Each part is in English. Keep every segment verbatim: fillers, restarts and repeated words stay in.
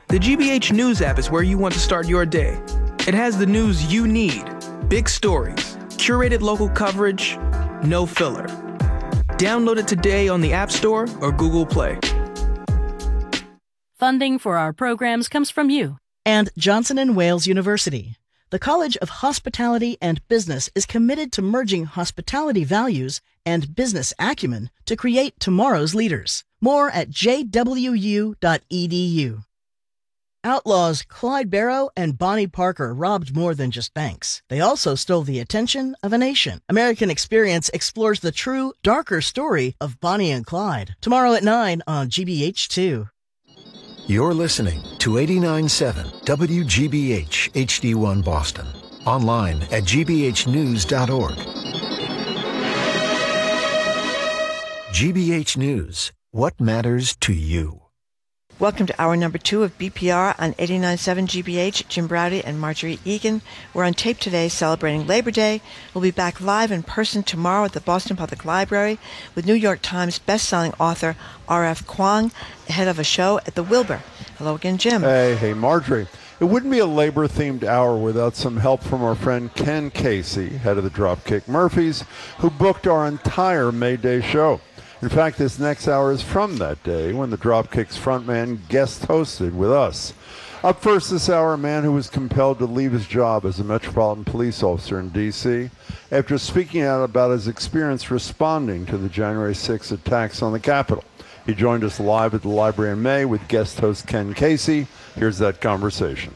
The G B H News app is where you want to start your day. It has the news you need, big stories, curated local coverage, no filler. Download it today on the App Store or Google Play. Funding for our programs comes from you. And Johnson and Wales University. The College of Hospitality and Business is committed to merging hospitality values and business acumen to create tomorrow's leaders. More at j w u dot e d u. Outlaws Clyde Barrow and Bonnie Parker robbed more than just banks. They also stole the attention of a nation. American Experience explores the true, darker story of Bonnie and Clyde. Tomorrow at nine on G B H two. You're listening to eighty-nine point seven W G B H H D one Boston. Online at g b h news dot org. G B H News. What matters to you? Welcome to hour number two of B P R on eighty-nine point seven G B H. Jim Browdy and Marjorie Egan. We're on tape today celebrating Labor Day. We'll be back live in person tomorrow at the Boston Public Library with New York Times bestselling author R F Kuang, head of a show at the Wilbur. Hello again, Jim. Hey, hey, Marjorie. It wouldn't be a labor-themed hour without some help from our friend Ken Casey, head of the Dropkick Murphys, who booked our entire May Day show. In fact, this next hour is from that day when the Dropkicks frontman guest hosted with us. Up first this hour, a man who was compelled to leave his job as a Metropolitan Police officer in D C after speaking out about his experience responding to the January sixth attacks on the Capitol. He joined us live at the library in May with guest host Ken Casey. Here's that conversation.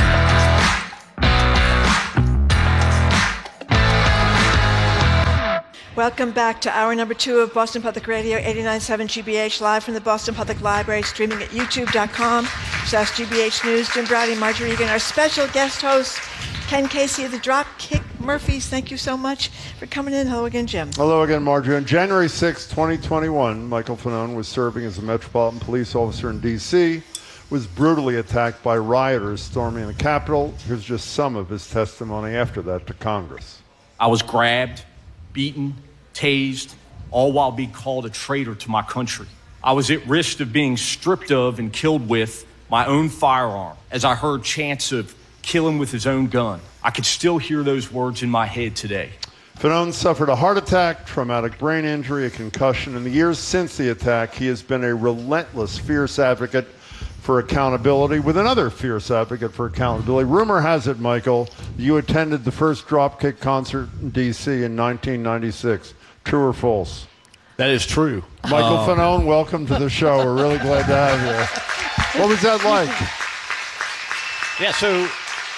Welcome back to hour number two of Boston Public Radio, eighty-nine point seven G B H, live from the Boston Public Library, streaming at youtube dot com slash G B H News. Jim Browdy, Marjorie Egan, our special guest host, Ken Casey of the Dropkick Murphys. Thank you so much for coming in. Hello again, Jim. Hello again, Marjorie. On January sixth, twenty twenty-one, Michael Fanone was serving as a Metropolitan Police officer in D C, was brutally attacked by rioters storming the Capitol. Here's just some of his testimony after that to Congress. I was grabbed, beaten, tased, all while being called a traitor to my country. I was at risk of being stripped of and killed with my own firearm as I heard chants of kill him with his own gun. I could still hear those words in my head today. Fanone suffered a heart attack, traumatic brain injury, a concussion. In the years since the attack, he has been a relentless, fierce advocate for accountability with another fierce advocate for accountability. Rumor has it, Michael, you attended the first Dropkick concert in D C in nineteen ninety-six. True or false? That is true. Michael um, Fanone, welcome to the show. We're really glad to have you. What was that like? Yeah, so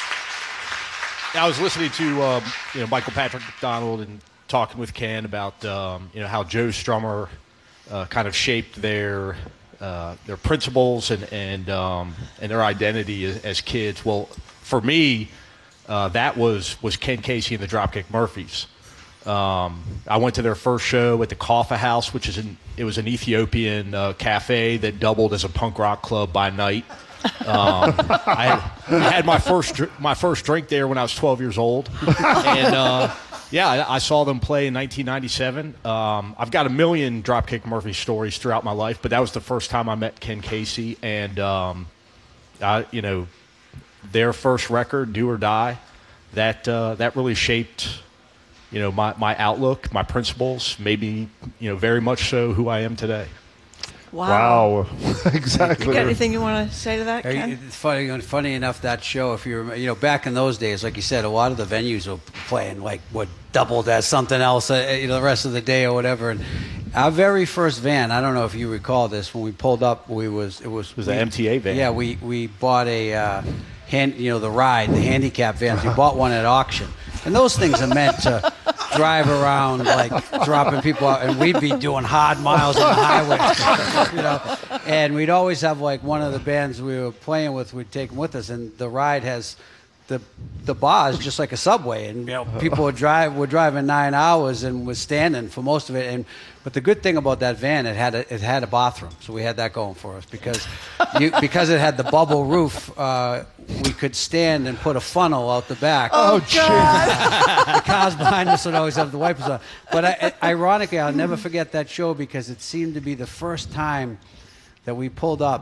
I was listening to um, you know Michael Patrick McDonald and talking with Ken about um, you know how Joe Strummer uh, kind of shaped their uh, their principles and and um, and their identity as, as kids. Well, for me, uh, that was was Ken Casey and the Dropkick Murphys. Um, I went to their first show at the Kaffa House, which is an it was an Ethiopian uh, cafe that doubled as a punk rock club by night. Um, I, had, I had my first dr- my first drink there when I was twelve years old, and uh, yeah, I, I saw them play in nineteen ninety-seven. Um, I've got a million Dropkick Murphy stories throughout my life, but that was the first time I met Ken Casey, and um, I, you know, their first record, Do or Die, that uh, that really shaped. You know, my, my outlook, my principles, maybe, you know, very much so who I am today. Wow. Wow. Exactly. You got anything you want to say to that, Ken? It's funny, funny enough, that show, if you remember, you know, back in those days, like you said, a lot of the venues were playing, like, what doubled as something else, uh, you know, the rest of the day or whatever. And our very first van, I don't know if you recall this, when we pulled up, we was, it was... It was we, an M T A van. Yeah, we, we bought a, uh, hand, you know, the ride, the handicap vans. We bought one at auction. And those things are meant to drive around, like, dropping people out, and we'd be doing hard miles on the highway, you know. And we'd always have, like, one of the bands we were playing with, we'd take them with us, and the ride has the the bar is just like a subway, and you know people would drive were driving nine hours and was standing for most of it. And but the good thing about that van, it had a, it had a bathroom, so we had that going for us because you, because it had the bubble roof. Uh, we could stand and put a funnel out the back. Oh, God. The cars behind us would always have the wipers on. But I, ironically, I'll never forget that show because it seemed to be the first time that we pulled up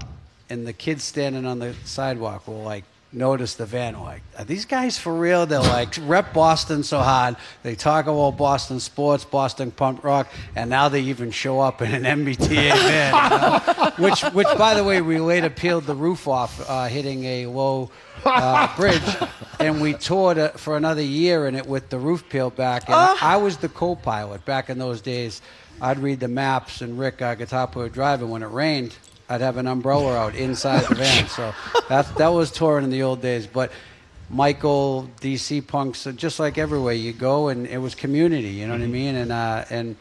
and the kids standing on the sidewalk will like notice the van. Like, are these guys for real? They're like rep Boston so hard. They talk about Boston sports, Boston punk rock, and now they even show up in an M B T A van. You know? Which, which, by the way, we later peeled the roof off, uh, hitting a low uh, bridge, and we toured it for another year in it with the roof peeled back. And oh. I was the co-pilot back in those days. I'd read the maps, and Rick, our guitar player, would drive, and when it rained, I'd have an umbrella out inside the van. So that that was touring in the old days. But Michael, D C punks, just like everywhere you go, and it was community. You know mm-hmm. what I mean? And uh, and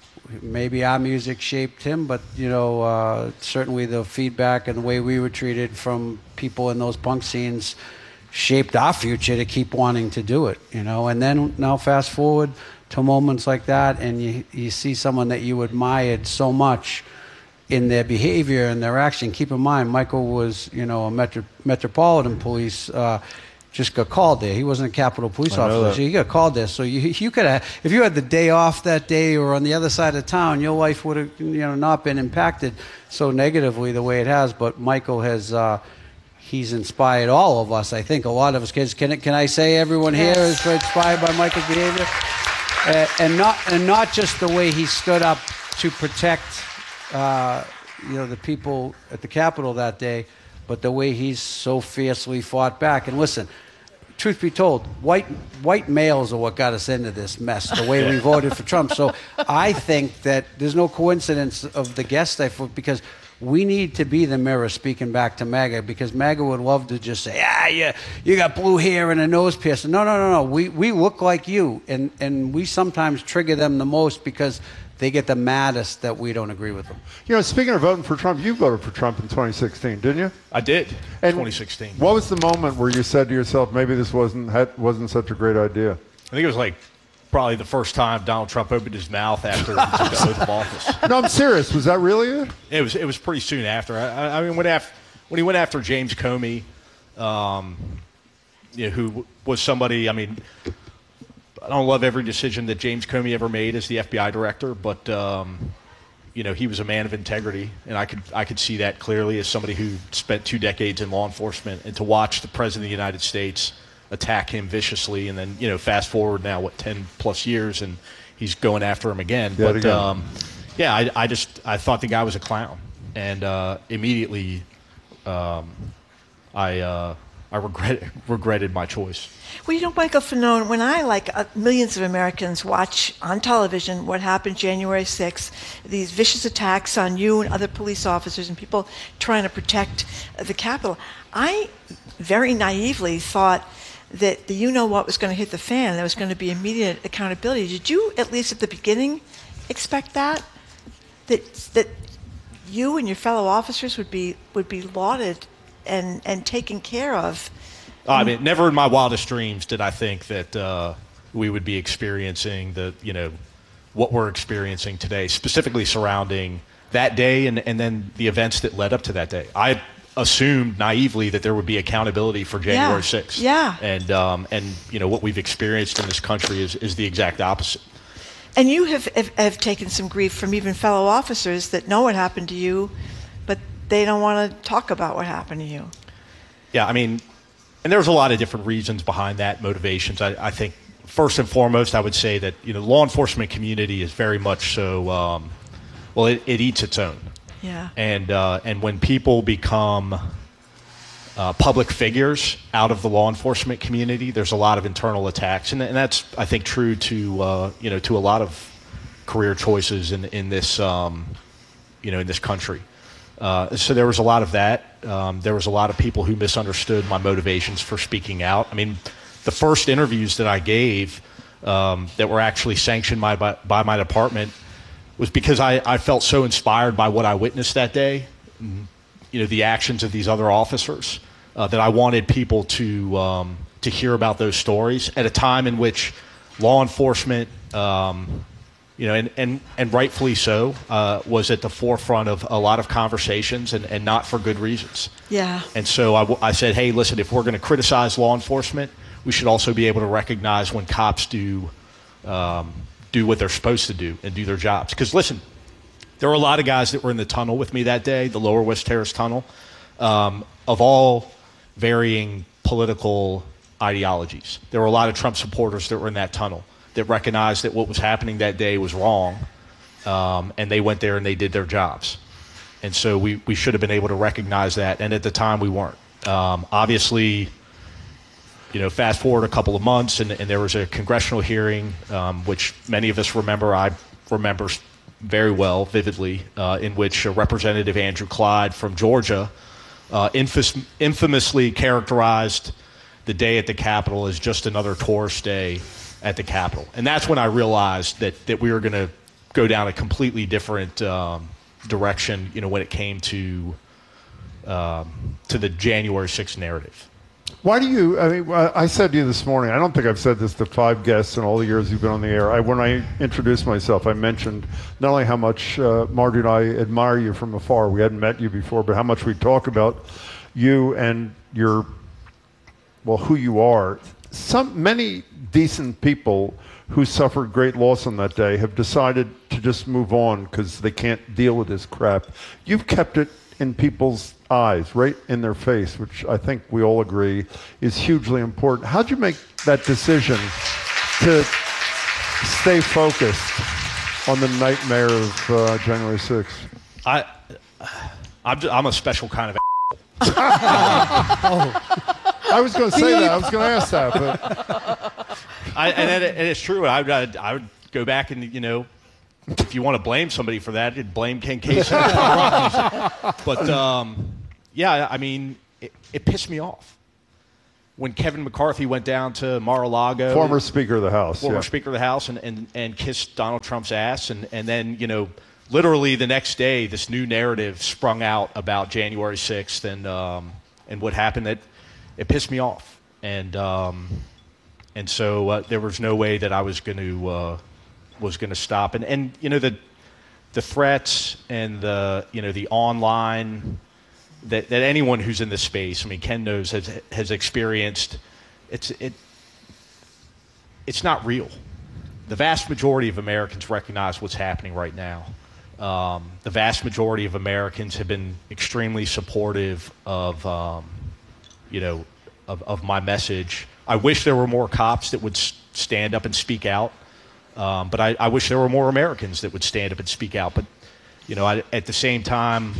maybe our music shaped him, but you know, uh, certainly the feedback and the way we were treated from people in those punk scenes shaped our future to keep wanting to do it. You know, and then now fast forward to moments like that, and you you see someone that you admired so much in their behavior and their action. Keep in mind, Michael was, you know, a Metro, Metropolitan Police, uh, just got called there. He wasn't a Capitol Police officer, so he got called there. So you, you could have, if you had the day off that day or on the other side of town, your life would have, you know, not been impacted so negatively the way it has. But Michael has, uh, he's inspired all of us. I think a lot of us kids. Can can I say everyone here is inspired by Michael's behavior, uh, and not and not just the way he stood up to protect. Uh, you know, the people at the Capitol that day, but the way he's so fiercely fought back. And listen, truth be told, white white males are what got us into this mess, the way we voted for Trump. So I think that there's no coincidence of the guest I put, because we need to be the mirror speaking back to MAGA, because MAGA would love to just say, ah, yeah, you got blue hair and a nose piercing. No, no, no, no. We, we look like you, and, and we sometimes trigger them the most because they get the maddest that we don't agree with them. You know, speaking of voting for Trump, you voted for Trump in twenty sixteen, didn't you? I did. And twenty sixteen. What was the moment where you said to yourself, maybe this wasn't had, wasn't such a great idea? I think it was like probably the first time Donald Trump opened his mouth after he took the oath of office. No, I'm serious. Was that really it? It was. It was pretty soon after. I, I mean, when after when he went after James Comey, um, you know, who was somebody. I mean. I don't love every decision that James Comey ever made as the F B I director, but um, you know, he was a man of integrity, and I could I could see that clearly as somebody who spent two decades in law enforcement, and to watch the President of the United States attack him viciously, and then, you know, fast forward now what ten plus years, and he's going after him again. Yeah, but again. Um, yeah, I, I just I thought the guy was a clown, and uh, immediately um, I uh, I regret regretted my choice. Well, you know, Michael Fanone, when I, like uh, millions of Americans, watch on television what happened January sixth, these vicious attacks on you and other police officers and people trying to protect uh, the Capitol, I very naively thought that the you-know-what was going to hit the fan, there was going to be immediate accountability. Did you, at least at the beginning, expect that? That that you and your fellow officers would be would be lauded and, and taken care of? I mean, never in my wildest dreams did I think that uh, we would be experiencing the, you know, what we're experiencing today, specifically surrounding that day and, and then the events that led up to that day. I assumed naively that there would be accountability for January sixth. Yeah. And, um, and you know, what we've experienced in this country is, is the exact opposite. And you have, have, have taken some grief from even fellow officers that know what happened to you, but they don't want to talk about what happened to you. Yeah, I mean... And there's a lot of different reasons behind that, motivations. I, I think first and foremost, I would say that, you know, law enforcement community is very much so, um, well, it, it eats its own. Yeah. And uh, and when people become uh, public figures out of the law enforcement community, there's a lot of internal attacks, and, and that's, I think, true to uh, you know, to a lot of career choices in in this um, you know in this country. Uh, so there was a lot of that. Um, there was a lot of people who misunderstood my motivations for speaking out. I mean, the first interviews that I gave um, that were actually sanctioned by, by, by my department was because I, I felt so inspired by what I witnessed that day, you know, the actions of these other officers, uh, that I wanted people to um, to hear about those stories at a time in which law enforcement, um, you know, and, and, and rightfully so, uh, was at the forefront of a lot of conversations, and, and not for good reasons. Yeah. And so I, w- I said, hey, listen, if we're going to criticize law enforcement, we should also be able to recognize when cops do um, do what they're supposed to do and do their jobs. Because, listen, there were a lot of guys that were in the tunnel with me that day, the Lower West Terrace Tunnel, um, of all varying political ideologies. There were a lot of Trump supporters that were in that tunnel that recognized that what was happening that day was wrong, um, and they went there and they did their jobs. And so we, we should have been able to recognize that, and at the time we weren't. Um, obviously, you know, fast forward a couple of months, and, and there was a congressional hearing, um, which many of us remember. I remember very well, vividly, uh, in which uh, Representative Andrew Clyde from Georgia uh, infamous, infamously characterized the day at the Capitol as just another tourist day at the Capitol. And that's when I realized that, that we were going to go down a completely different um, direction, you know, when it came to um, to the January sixth narrative. Why do you, I mean, I said to you this morning, I don't think I've said this to five guests in all the years you've been on the air. I, when I introduced myself, I mentioned not only how much uh, Margie and I admire you from afar, we hadn't met you before, but how much we talk about you and your, well, who you are. Some, many decent people who suffered great loss on that day have decided to just move on because they can't deal with this crap. You've kept it in people's eyes, right in their face, which I think we all agree is hugely important. How'd you make that decision to stay focused on the nightmare of uh, January sixth? I, I'm, just, I'm a special kind of oh. I was going to say that. I was going to ask that. But. I, and, it, and it's true. I would, I would go back and, you know, if you want to blame somebody for that, you'd blame Ken Casey. But, um, yeah, I mean, it, it pissed me off. When Kevin McCarthy went down to Mar-a-Lago. Former Speaker of the House. Former yeah. Speaker of the House and, and, and kissed Donald Trump's ass. And, and then, you know, literally the next day, this new narrative sprung out about January sixth and, um, and what happened. That it pissed me off. And, um, and so uh, there was no way that I was going to uh, was going to stop. And, and, you know, the the threats and the, you know, the online that, that anyone who's in this space, I mean, Ken knows, has, has experienced, it's, it, it's not real. The vast majority of Americans recognize what's happening right now. Um, the vast majority of Americans have been extremely supportive of, um, you know, of, of my message. I wish there were more cops that would s- stand up and speak out. Um, but I, I wish there were more Americans that would stand up and speak out. But, you know, I, at the same time,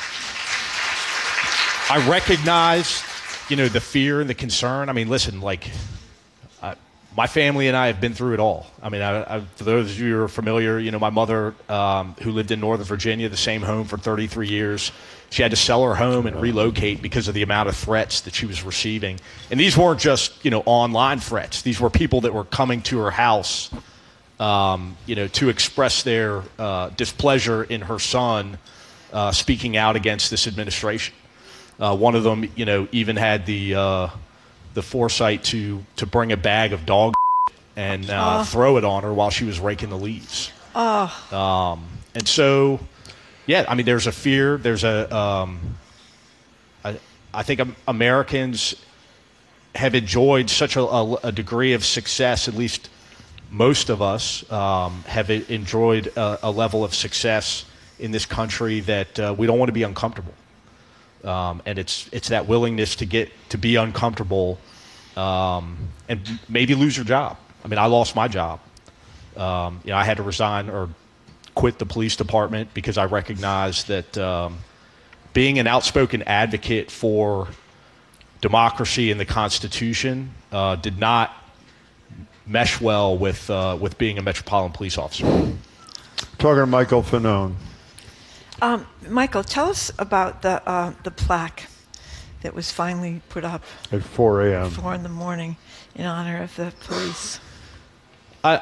I recognize, you know, the fear and the concern. I mean, listen, like, I, my family and I have been through it all. I mean, I, I, for those of you who are familiar, you know, my mother, um, who lived in Northern Virginia, the same home for thirty-three years, she had to sell her home and relocate because of the amount of threats that she was receiving. And these weren't just, you know, online threats. These were people that were coming to her house, Um, you know, to express their uh, displeasure in her son uh, speaking out against this administration. Uh, one of them, you know, even had the uh, the foresight to to bring a bag of dog and uh, oh. throw it on her while she was raking the leaves. Oh. Um, and so, yeah, I mean, there's a fear. There's a, um, I, I think Americans have enjoyed such a, a, a degree of success, at least most of us um, have enjoyed a, a level of success in this country that uh, we don't want to be uncomfortable. Um, and it's it's that willingness to get to be uncomfortable um, and maybe lose your job. I mean, I lost my job. Um, you know, I had to resign or quit the police department because I recognized that um, being an outspoken advocate for democracy and the Constitution uh, did not mesh well with uh, with being a Metropolitan Police officer. Talking to Michael Fanone. Um, Michael, tell us about the uh, the plaque that was finally put up at four a.m. four in the morning in honor of the police. I,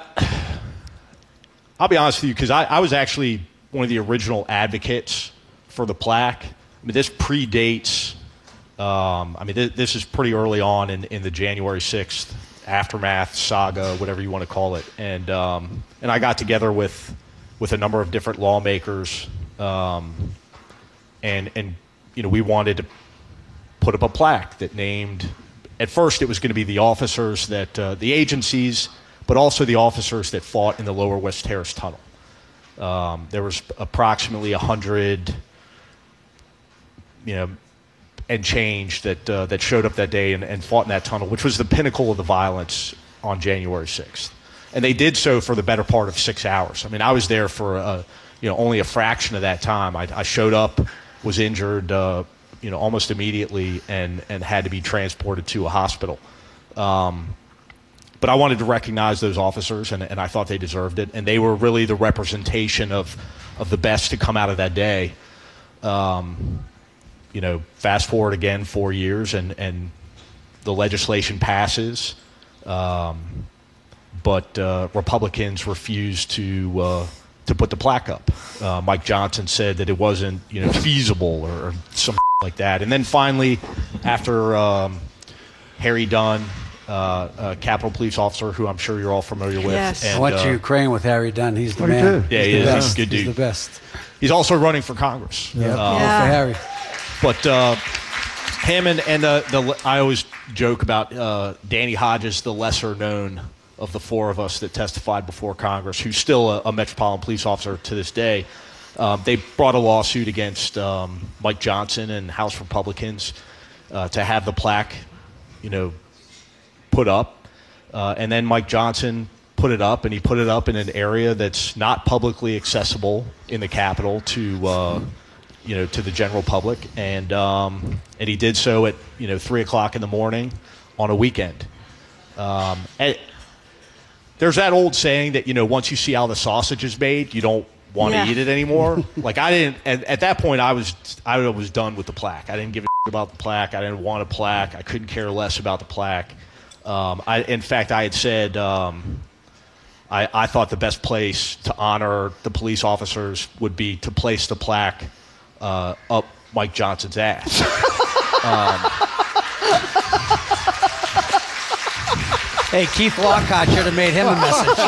I'll be honest with you, because I, I was actually one of the original advocates for the plaque. I mean, this predates. Um, I mean, th- this is pretty early on in, in the January sixth aftermath saga, whatever you want to call it, and um, and I got together with with a number of different lawmakers, um, and and you know, we wanted to put up a plaque that named. At first, it was going to be the officers that uh, the agencies, but also the officers that fought in the Lower West Terrace Tunnel. Um, there was approximately a hundred, you know, and change that uh, that showed up that day and, and fought in that tunnel, which was the pinnacle of the violence on January sixth. And they did so for the better part of six hours. I mean, I was there for a, you know only a fraction of that time. I, I showed up, was injured, uh, you know, almost immediately, and and had to be transported to a hospital. Um, but I wanted to recognize those officers, and, and I thought they deserved it, and they were really the representation of of the best to come out of that day. Um, you know, fast forward again four years, and and the legislation passes. Um, but uh, Republicans refused to uh, to put the plaque up. Uh, Mike Johnson said that it wasn't, you know, feasible or, or some like that. And then finally, after um, Harry Dunn, uh, a Capitol Police officer who I'm sure you're all familiar with. Yes. And, I went uh, to Ukraine with Harry Dunn. He's the What he man. did? Yeah, he's he the is. best. He's a good dude. He's the best. He's also running for Congress. Yep. Uh, Yeah. For Harry. But uh, him and, and uh, the I always joke about uh, Danny Hodges, the lesser known of the four of us that testified before Congress, who's still a, a Metropolitan Police officer to this day. Um, they brought a lawsuit against um, Mike Johnson and House Republicans uh, to have the plaque, you know, put up. Uh, and then Mike Johnson put it up, and he put it up in an area that's not publicly accessible in the Capitol to, uh, you know, to the general public. And um, and he did so at, you know, three o'clock in the morning on a weekend. Um, and there's that old saying that, you know, once you see how the sausage is made, you don't want to Yeah. eat it anymore. Like I didn't, at, at that point I was, I was done with the plaque. I didn't give a shit about the plaque. I didn't want a plaque. I couldn't care less about the plaque. Um, I, in fact, I had said, um, I, I thought the best place to honor the police officers would be to place the plaque uh, up Mike Johnson's ass. um, Hey, Keith Lockhart should have made him a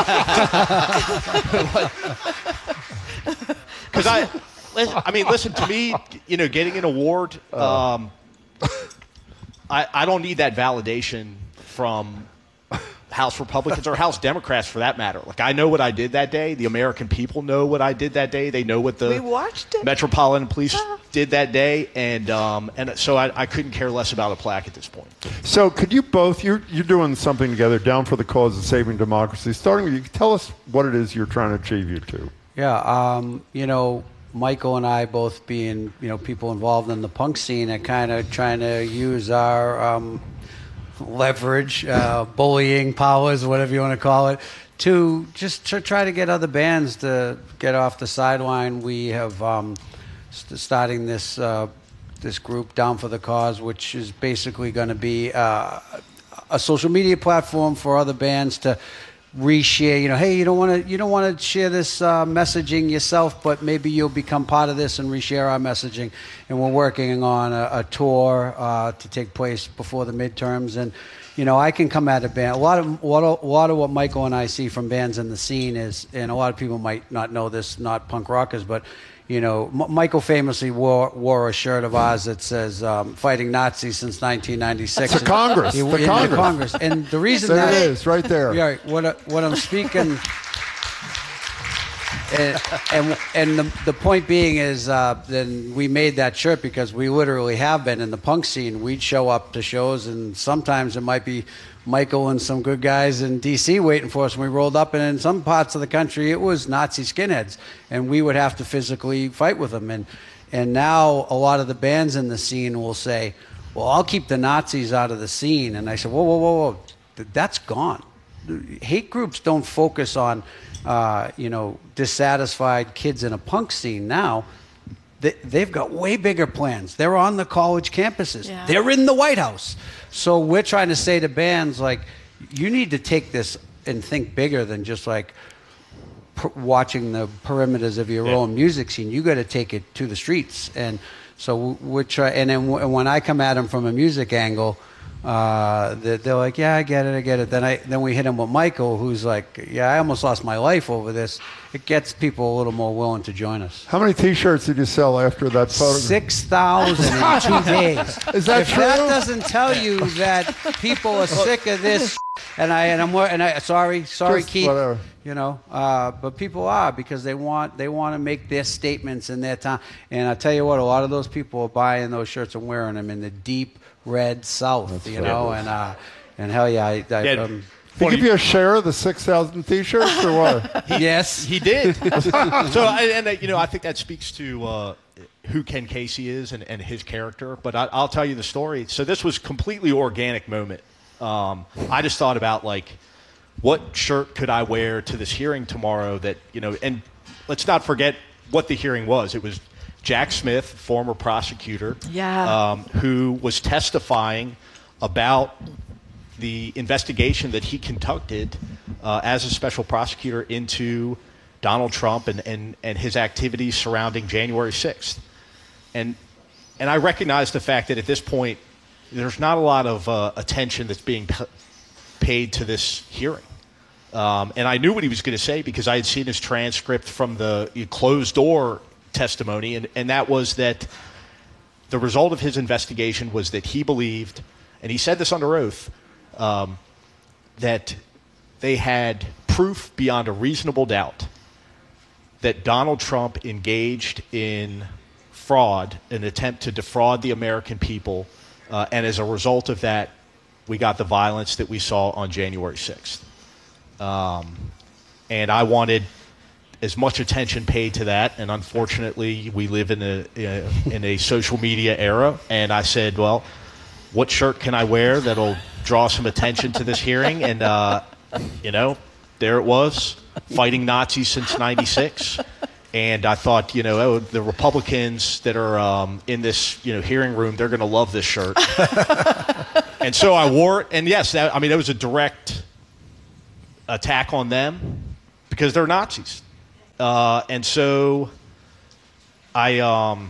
message. Because I, listen, I mean, listen to me. You know, getting an award, um, I I don't need that validation from House Republicans or House Democrats for that matter. Like I know what I did that day. The American people know what I did that day. They know what the We watched it. Metropolitan Police Ah. did that day, and um, and so I, I couldn't care less about a plaque at this point. So could you both, you're, you're doing something together, Down for the Cause of Saving Democracy. Starting with you, tell us what it is you're trying to achieve, you two. Yeah, um, you know, Michael and I both being, you know, people involved in the punk scene are kind of trying to use our um, leverage, uh, bullying powers, whatever you want to call it, to just to try to get other bands to get off the sideline. We have um, st- starting this uh, this group, Down for the Cause, which is basically going to be uh, a social media platform for other bands to reshare. You know, hey, you don't want to you don't want to share this uh, messaging yourself, but maybe you'll become part of this and reshare our messaging. And we're working on a, a tour uh, to take place before the midterms. And you know, I can come at a band. A lot of what a lot of what Michael and I see from bands in the scene is, and a lot of people might not know this, not punk rockers, but you know, M- Michael famously wore wore a shirt of ours that says um, "Fighting Nazis since nineteen ninety-six." It's the Congress. He- The in Congress. Congress. And the reason There that it is, right there. Yeah, what I- what I'm speaking, and and, and the, the point being is, uh, then we made that shirt because we literally have been in the punk scene. We'd show up to shows, and sometimes it might be Michael and some good guys in D C waiting for us when we rolled up, and in some parts of the country it was Nazi skinheads, and we would have to physically fight with them. And and now a lot of the bands in the scene will say, well, I'll keep the Nazis out of the scene. And I said, whoa, whoa, whoa, whoa, Th- that's gone. Hate groups don't focus on, uh, you know, dissatisfied kids in a punk scene now. They, they've got way bigger plans. They're on the college campuses. Yeah. They're in the White House. So we're trying to say to bands, like, you need to take this and think bigger than just like per- watching the perimeters of your Yeah. own music scene. You got to take it to the streets. And so we're trying. And then w- when I come at them from a music angle, uh, they're, they're like, "Yeah, I get it, I get it." Then I then we hit him with Michael, who's like, "Yeah, I almost lost my life over this." It gets people a little more willing to join us. How many T-shirts did you sell after that photo? Six thousand in two days. Is that if true? that doesn't tell you that people are sick of this, and I and I'm wor- and I sorry, sorry, Just Keith. whatever. You know, uh, but people are because they want they want to make their statements in their time. And I tell you what, a lot of those people are buying those shirts and wearing them in the deep red South. That's you know, and uh, and hell yeah, I, I, yeah. um, Did he give you a share of the six thousand T-shirts or what? He, yes, he did. So, and, and you know, I think that speaks to uh, who Ken Casey is and, and his character. But I, I'll tell you the story. So this was completely organic moment. Um, I just thought about like, what shirt could I wear to this hearing tomorrow that, you know, and let's not forget what the hearing was. It was Jack Smith, former prosecutor, yeah. um, who was testifying about the investigation that he conducted uh, as a special prosecutor into Donald Trump and, and, and his activities surrounding January sixth. And, and I recognize the fact that at this point, there's not a lot of uh, attention that's being p- paid to this hearing. Um, and I knew what he was going to say because I had seen his transcript from the closed door testimony, and, and that was that the result of his investigation was that he believed, and he said this under oath, um, that they had proof beyond a reasonable doubt that Donald Trump engaged in fraud, an attempt to defraud the American people, uh, and as a result of that, we got the violence that we saw on January sixth. Um, and I wanted as much attention paid to that, and unfortunately, we live in a in a social media era. And I said, well, what shirt can I wear that'll draw some attention to this hearing? And uh, you know, there it was, fighting Nazis since ninety-six. And I thought, you know, oh, the Republicans that are um, in this, you know, hearing room, they're going to love this shirt. And so I wore it, and yes, that, I mean, it was a direct attack on them because they're Nazis. Uh, and so I, um,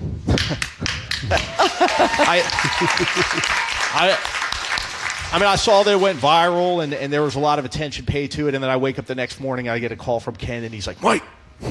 I, I, I mean, I saw that it went viral, and, and there was a lot of attention paid to it. And then I wake up the next morning, I get a call from Ken, and he's like, Mike,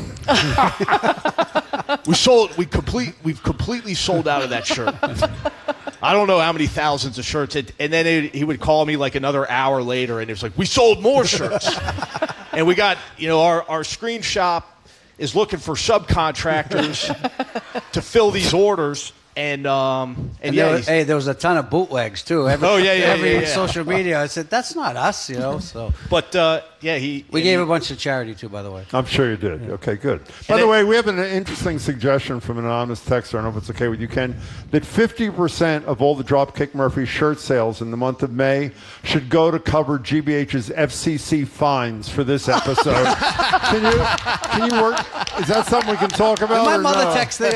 we sold, we complete, we've completely sold out of that shirt. I don't know how many thousands of shirts. It, and then it, he would call me like another hour later, and it was like, we sold more shirts. And we got, you know, our, our screen shop is looking for subcontractors to fill these orders. And, um, and, and yeah. there was, hey, there was a ton of bootlegs, too. Every, oh, yeah, yeah, Every yeah, yeah. social media, I said, that's not us, you know. So, But, uh, yeah, he... We gave he, a bunch to charity, too, by the way. I'm sure you did. Yeah. Okay, good. By And the it, way, we have an interesting suggestion from an anonymous texter, I don't know if it's okay with you, Ken, that fifty percent of all the Dropkick Murphy shirt sales in the month of May should go to cover G B H's F C C fines for this episode. Can you can you work? Is that something we can talk about? My or mother no? texted.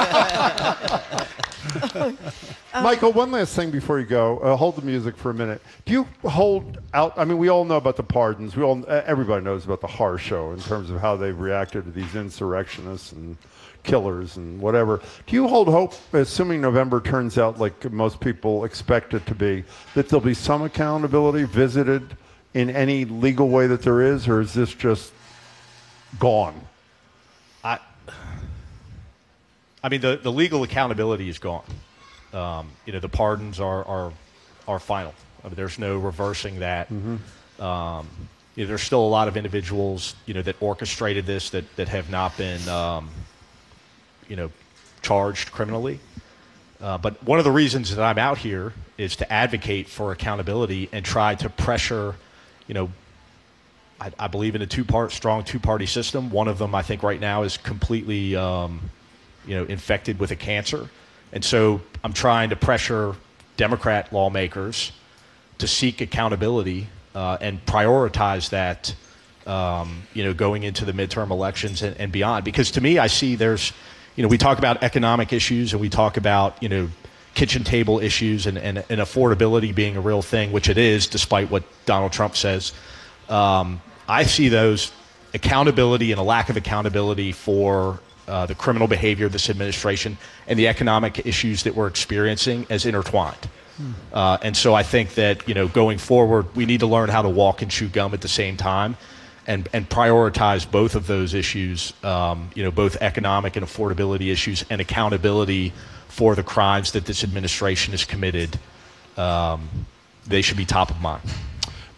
Michael, one last thing before you go. Uh, hold the music for a minute. Do you hold out? I mean, we all know about the pardons. We all, uh, everybody knows about the horror show in terms of how they've reacted to these insurrectionists and killers and whatever. Do you hold hope, assuming November turns out like most people expect it to be, that there'll be some accountability visited in any legal way that there is, or is this just gone? I, I mean, the, the legal accountability is gone. Um, you know, the pardons are are, are final. I mean, there's no reversing that. Mm-hmm. Um, you know, there's still a lot of individuals, you know, that orchestrated this that, that have not been, um, you know, charged criminally. Uh, but one of the reasons that I'm out here is to advocate for accountability and try to pressure, you know, I, I believe in a two-part, strong two-party system. One of them, I think, right now is completely, um, you know, infected with a cancer. And so I'm trying to pressure Democrat lawmakers to seek accountability uh, and prioritize that, um, you know, going into the midterm elections and, and beyond. Because to me, I see there's, you know, we talk about economic issues and we talk about, you know, kitchen table issues and, and, and affordability being a real thing, which it is, despite what Donald Trump says. Um, I see those accountability and a lack of accountability for uh, the criminal behavior of this administration and the economic issues that we're experiencing as intertwined. Hmm. Uh, and so I think that, you know, going forward, we need to learn how to walk and chew gum at the same time and, and prioritize both of those issues, um, you know, both economic and affordability issues and accountability for the crimes that this administration has committed. Um, they should be top of mind.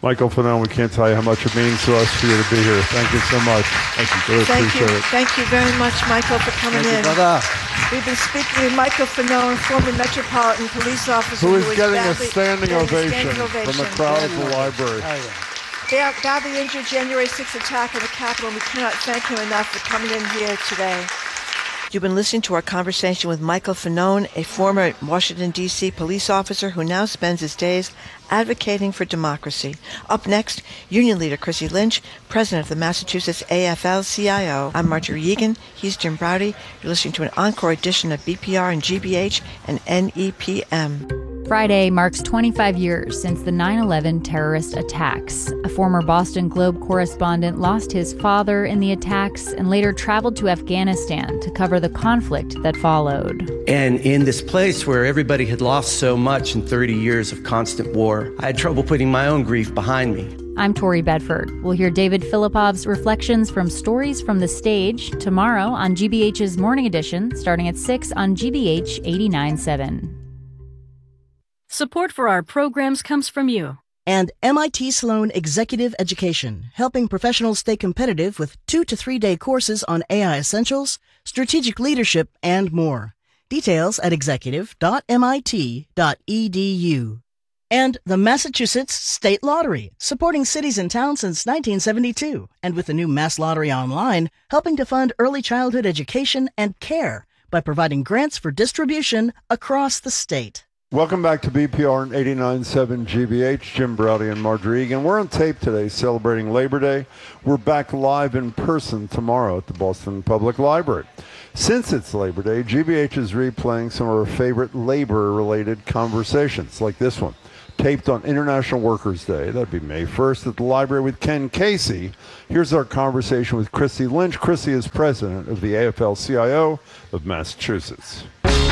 Michael Fanone, we can't tell you how much it means to us for you to be here. Thank you so much. Thank you. Really Thank appreciate you. it. Thank you very much, Michael, for coming Thank in. you, brother. We've been speaking with Michael Fanone, former Metropolitan Police officer Who is was getting a badly- standing getting a ovation standing ovation. from the crowd at the library. Oh, yeah. Ba- badly injured January sixth attack on the Capitol, and we cannot thank him enough for coming in here today. You've been listening to our conversation with Michael Fanone, a former Washington, D C police officer who now spends his days advocating for democracy. Up next, Union Leader Chrissy Lynch, President of the Massachusetts A F L C I O. I'm Marjorie Egan. He's Jim Braude. You're listening to an encore edition of B P R and G B H and N E P M. Friday marks twenty-five years since the nine eleven terrorist attacks. A former Boston Globe correspondent lost his father in the attacks and later traveled to Afghanistan to cover the conflict that followed. And in this place where everybody had lost so much in thirty years of constant war, I had trouble putting my own grief behind me. I'm Tori Bedford. We'll hear David Filipov's reflections from Stories from the Stage tomorrow on G B H's Morning Edition, starting at six on G B H eighty-nine point seven. Support for our programs comes from you. And M I T Sloan Executive Education, helping professionals stay competitive with two to three day courses on A I essentials, strategic leadership, and more. Details at executive dot M I T dot E D U. And the Massachusetts State Lottery, supporting cities and towns since nineteen seventy-two, and with the new Mass Lottery Online, helping to fund early childhood education and care by providing grants for distribution across the state. Welcome back to B P R and eighty-nine point seven G B H. Jim Braude and Marjorie Egan. We're on tape today celebrating Labor Day. We're back live in person tomorrow at the Boston Public Library. Since it's Labor Day, G B H is replaying some of our favorite labor-related conversations, like this one, taped on International Workers' Day. That'd be May first at the library with Ken Casey. Here's our conversation with Chrissy Lynch. Chrissy is president of the A F L C I O of Massachusetts.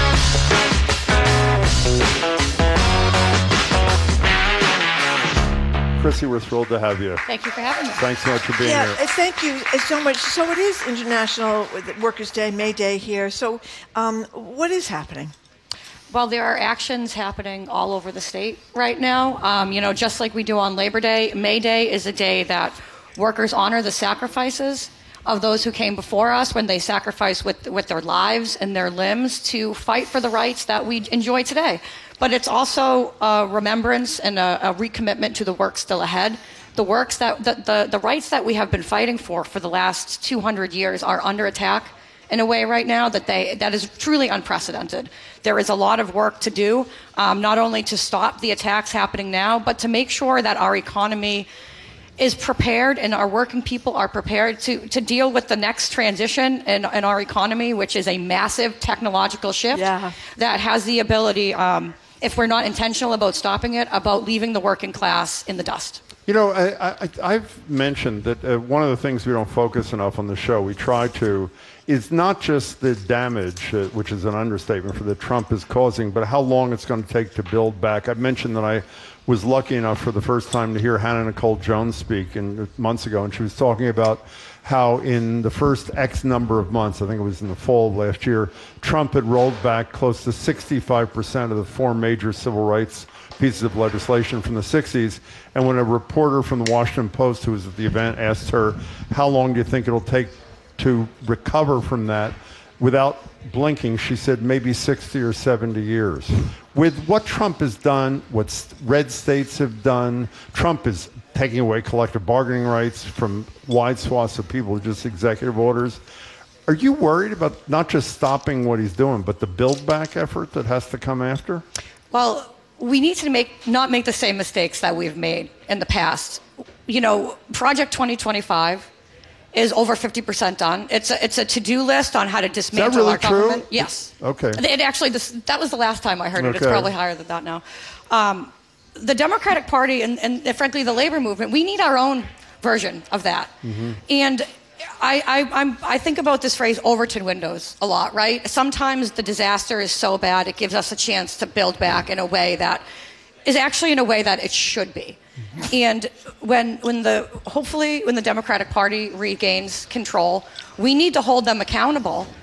Chrissy, we're thrilled to have you. Thank you for having me. Thanks so much for being yeah, here. Yeah, thank you so much. So it is International Workers' Day, May Day here. So um, what is happening? Well, there are actions happening all over the state right now. Um, you know, just like we do on Labor Day, May Day is a day that workers honor the sacrifices of those who came before us when they sacrificed with, with their lives and their limbs to fight for the rights that we enjoy today. But it's also a remembrance and a, a recommitment to the work still ahead. The works that the, the, the rights that we have been fighting for for the last two hundred years are under attack in a way right now that they that is truly unprecedented. There is a lot of work to do, um, not only to stop the attacks happening now, but to make sure that our economy is prepared and our working people are prepared to, to deal with the next transition in, in our economy, which is a massive technological shift yeah. that has the ability, um, if we're not intentional about stopping it, about leaving the working class in the dust. You know, I, I, I've mentioned that uh, one of the things we don't focus enough on the show, we try to, is not just the damage, uh, which is an understatement for that Trump is causing, but how long it's going to take to build back. I mentioned that I was lucky enough for the first time to hear Hannah Nicole Jones speak in, months ago, and she was talking about how in the first X number of months, I think it was in the fall of last year, Trump had rolled back close to sixty-five percent of the four major civil rights pieces of legislation from the sixties. And when a reporter from the Washington Post who was at the event asked her, how long do you think it'll take to recover from that, without blinking, she said maybe sixty or seventy years. With what Trump has done, what red states have done, Trump is taking away collective bargaining rights from wide swaths of people, just executive orders. Are you worried about not just stopping what he's doing, but the build back effort that has to come after? Well, we need to make not make the same mistakes that we've made in the past. You know, Project twenty twenty-five is over fifty percent done. It's a, it's a to-do list on how to dismantle Is that really our government. True? Yes. Okay. It actually, this, that was the last time I heard it. Okay. It's probably higher than that now. Um, the Democratic Party and, and, and frankly the labor movement, we need our own version of that. Mm-hmm. And I, I, I'm, I think about this phrase Overton windows a lot, right? Sometimes the disaster is so bad it gives us a chance to build back in a way that is actually in a way that it should be. Mm-hmm. And when when the hopefully when the Democratic Party regains control, we need to hold them accountable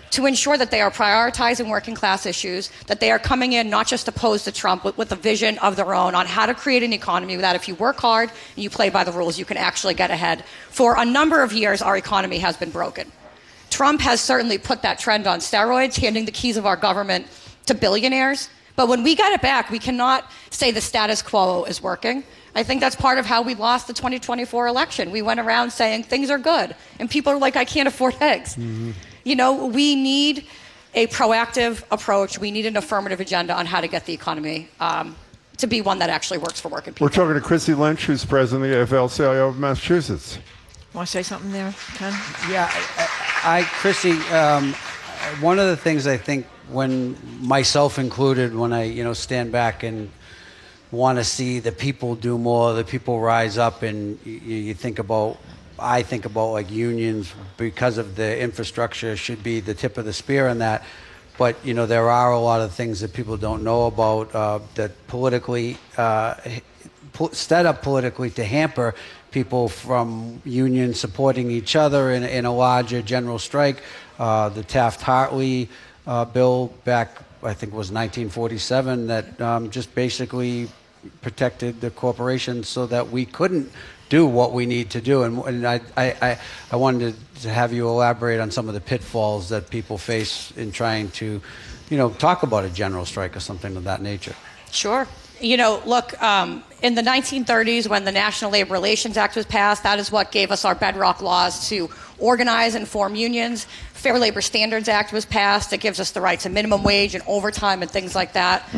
to ensure that they are prioritizing working class issues, that they are coming in not just opposed to Trump, but with a vision of their own on how to create an economy that if you work hard and you play by the rules, you can actually get ahead. For a number of years, our economy has been broken. Trump has certainly put that trend on steroids, handing the keys of our government to billionaires. But when we get it back, we cannot say the status quo is working. I think that's part of how we lost the twenty twenty-four election. We went around saying things are good, and people are like, I can't afford eggs. Mm-hmm. You know, we need a proactive approach. We need an affirmative agenda on how to get the economy um, to be one that actually works for working people. We're talking to Chrissy Lynch, who's president of the A F L C I O of Massachusetts. Want to say something there, Ken? Yeah, I, I Chrissy, um, one of the things I think when myself included, when I, you know, stand back and want to see the people do more, the people rise up, and you, you think about, I think about like unions because of the infrastructure should be the tip of the spear in that. But, you know, there are a lot of things that people don't know about uh, that politically, uh, set up politically to hamper people from unions supporting each other in, in a larger general strike. Uh, the Taft-Hartley uh, bill back, I think it was nineteen forty-seven, that um, just basically protected the corporations so that we couldn't do what we need to do. And, and I, I, I wanted to have you elaborate on some of the pitfalls that people face in trying to, you know, talk about a general strike or something of that nature. Sure. You know, look, um, in the nineteen thirties, when the National Labor Relations Act was passed, that is what gave us our bedrock laws to organize and form unions. Fair Labor Standards Act was passed. It gives us the right to minimum wage and overtime and things like that.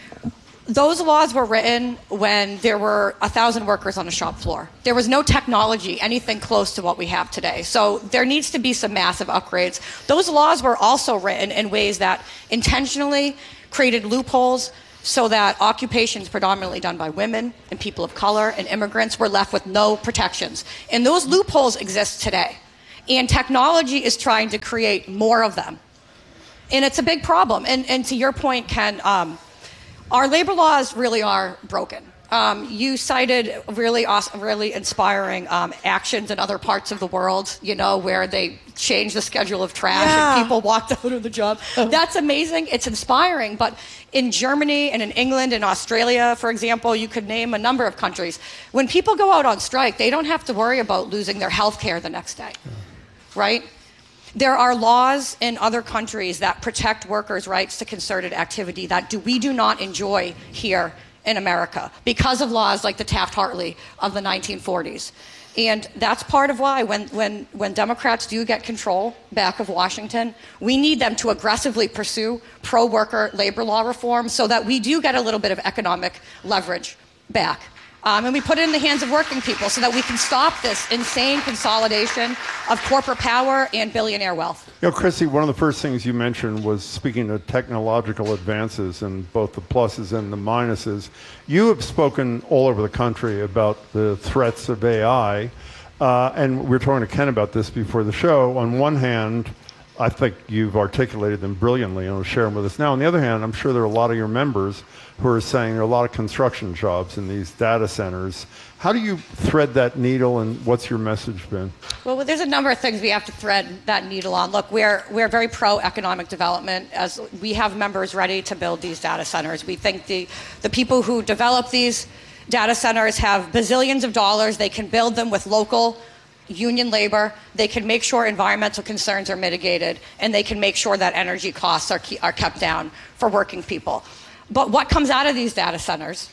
Those laws were written when there were a thousand workers on a shop floor. There was no technology, anything close to what we have today. So there needs to be some massive upgrades. Those laws were also written in ways that intentionally created loopholes so that occupations predominantly done by women and people of color and immigrants were left with no protections. And those loopholes exist today. And technology is trying to create more of them. And it's a big problem. And, and to your point, Ken, um, our labor laws really are broken. Um, you cited really awesome, really inspiring um, actions in other parts of the world, you know, where they changed the schedule of trash yeah. and people walked out of the job. That's amazing. It's inspiring. But in Germany and in England and Australia, for example, you could name a number of countries. When people go out on strike, they don't have to worry about losing their health care the next day, right? There are laws in other countries that protect workers' rights to concerted activity that do, we do not enjoy here in America because of laws like the Taft-Hartley of the nineteen forties. And that's part of why when, when, when Democrats do get control back of Washington, we need them to aggressively pursue pro-worker labor law reform so that we do get a little bit of economic leverage back. Um, and we put it in the hands of working people so that we can stop this insane consolidation of corporate power and billionaire wealth. You know, Chrissy, one of the first things you mentioned was speaking of technological advances and both the pluses and the minuses. You have spoken all over the country about the threats of A I, uh, and we were talking to Ken about this before the show. On one hand, I think you've articulated them brilliantly and will share them with us now. On the other hand, I'm sure there are a lot of your members who are saying there are a lot of construction jobs in these data centers. How do you thread that needle, and what's your message been? Well, there's a number of things we have to thread that needle on. Look, we're we're very pro-economic development, as we have members ready to build these data centers. We think the, the people who develop these data centers have bazillions of dollars. They can build them with local union labor. They can make sure environmental concerns are mitigated, and they can make sure that energy costs are, are kept down for working people. But what comes out of these data centers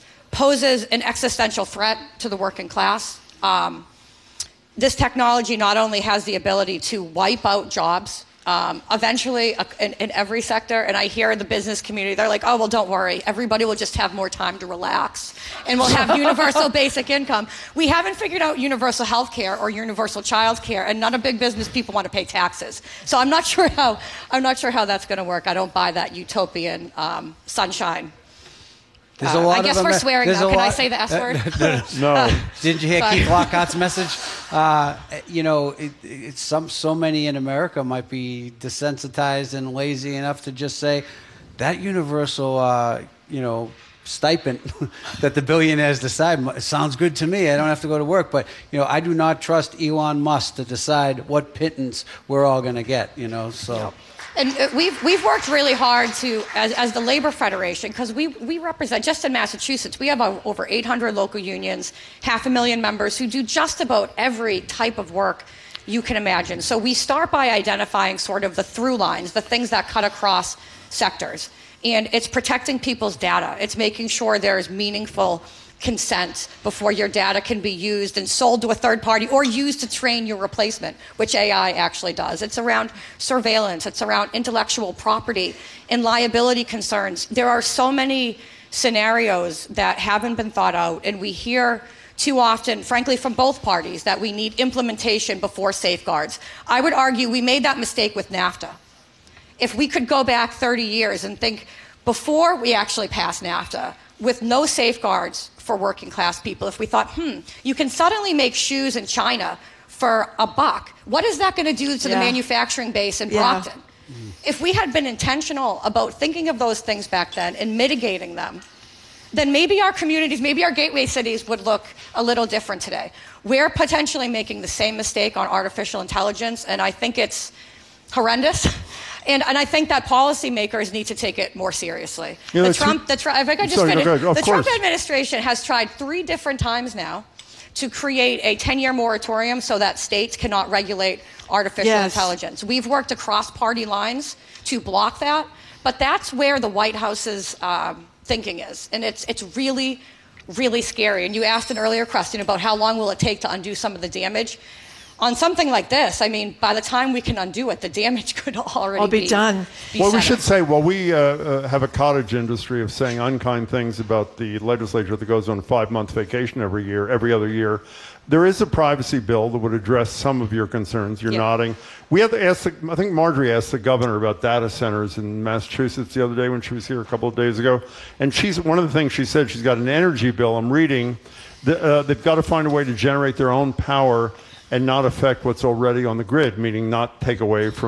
poses an existential threat to the working class. Um, this technology not only has the ability to wipe out jobs, um, eventually uh, in, in every sector, and I hear the business community, they're like, oh, well, don't worry. Everybody will just have more time to relax, and we'll have universal basic income. We haven't figured out universal health care or universal child care, and none of big business people want to pay taxes. So I'm not sure how, I'm not sure how that's going to work. I don't buy that utopian um, sunshine. There's a lot uh, I guess of we're Amer- swearing There's now. Can lot- I say the S word? No. Uh, Didn't you hear sorry. Keith Lockhart's message? Uh, you know, it, it's some so many in America might be desensitized and lazy enough to just say that universal, uh, you know, stipend that the billionaires decide. It sounds good to me. I don't have to go to work. But, you know, I do not trust Elon Musk to decide what pittance we're all going to get, you know, so... Yeah. And uh, we've, we've worked really hard to, as, as the Labor Federation, because we, we represent, just in Massachusetts, we have uh, over eight hundred local unions, half a million members who do just about every type of work you can imagine. So we start by identifying sort of the through lines, the things that cut across sectors. And it's protecting people's data. It's making sure there's meaningful consent before your data can be used and sold to a third party or used to train your replacement, which A I actually does. It's around surveillance. It's around intellectual property and liability concerns. There are so many scenarios that haven't been thought out, and we hear too often, frankly, from both parties, that we need implementation before safeguards. I would argue we made that mistake with NAFTA. If we could go back thirty years and think, before we actually passed NAFTA, with no safeguards for working class people, if we thought, hmm, you can suddenly make shoes in China for a buck, what is that going to do to yeah. the manufacturing base in yeah. Brockton? Mm. If we had been intentional about thinking of those things back then and mitigating them, then maybe our communities, maybe our gateway cities would look a little different today. We're potentially making the same mistake on artificial intelligence, and I think it's horrendous. And, and I think that policymakers need to take it more seriously. You know, the Trump, the, if I could just sorry, finish, no, go, the course. Trump administration has tried three different times now to create a ten-year moratorium so that states cannot regulate artificial yes. intelligence. We've worked across party lines to block that, but that's where the White House's um, thinking is, and it's it's really, really scary. And you asked an earlier question about how long will it take to undo some of the damage. On something like this, I mean, by the time we can undo it, the damage could already I'll be, be done. Be well, we should up. say, well, we uh, uh, have a cottage industry of saying unkind things about the legislature that goes on a five-month vacation every year, every other year. There is a privacy bill that would address some of your concerns. You're yep. nodding. We have to ask, the, I think Marjorie asked the governor about data centers in Massachusetts the other day when she was here a couple of days ago. And she's one of the things she said, she's got an energy bill. I'm reading. The, uh, they've got to find a way to generate their own power and not affect what's already on the grid, meaning not take away from